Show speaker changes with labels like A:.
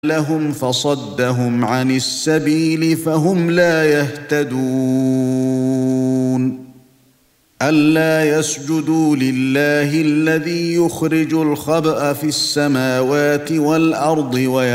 A: لهم فصدهم عن السبيل فهم لا يهتدون ألا يسجدوا لله الذي يخرج الخبأ في السماوات والأرض